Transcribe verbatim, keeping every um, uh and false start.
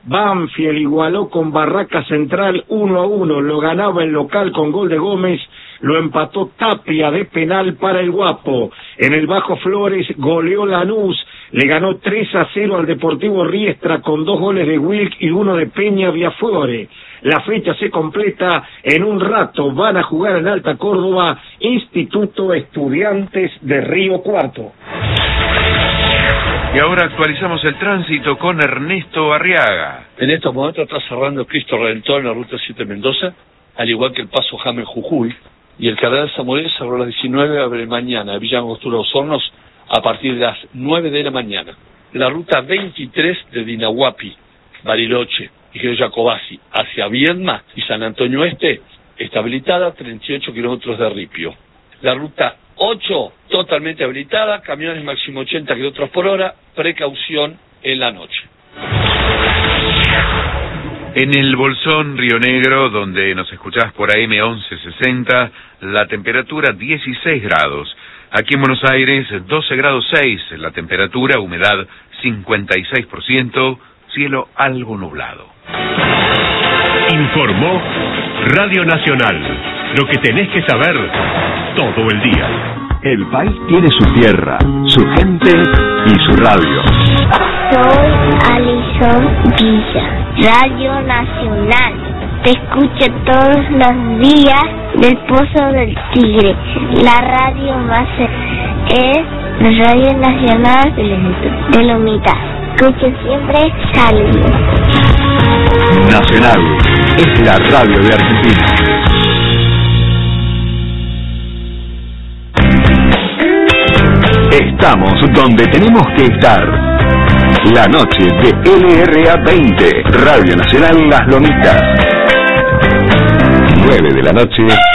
Banfield igualó con Barraca Central uno a uno, lo ganaba el local con gol de Gómez, lo empató Tapia de penal para el Guapo. En el Bajo Flores goleó Lanús, le ganó tres a cero al Deportivo Riestra con dos goles de Wilk y uno de Peña Viafore. La fecha se completa en un rato, van a jugar en Alta Córdoba, Instituto Estudiantes de Río Cuarto. Y ahora actualizamos el tránsito con Ernesto Arriaga. En estos momentos está cerrando Cristo Redentor en la ruta siete Mendoza, al igual que el paso James Jujuy, y el Cardenal Samuel cerró a las diecinueve, abre mañana, Villa Angostura Los Hornos, a partir de las nueve de la mañana. La ruta veintitrés de Dinahuapi, Bariloche y General Jacobasi hacia Viedma y San Antonio Este está habilitada, treinta y ocho kilómetros de ripio. La ruta ocho, totalmente habilitada, camiones máximo ochenta kilómetros por hora, precaución en la noche. En el Bolsón, Río Negro, donde nos escuchás por A M once sesenta, la temperatura dieciséis grados. Aquí en Buenos Aires, doce grados seis, la temperatura, humedad cincuenta y seis por ciento, cielo algo nublado. Informó Radio Nacional, lo que tenés que saber todo el día. El país tiene su tierra, su gente y su radio. Soy Alison Villa, Radio Nacional. Te escucho todos los días del Pozo del Tigre. La radio más es Radio Nacional de Lomitas. Escucho siempre Saludos. Nacional es la radio de Argentina. Estamos donde tenemos que estar. La noche de L R A veinte, Radio Nacional Las Lomitas. nueve de la noche.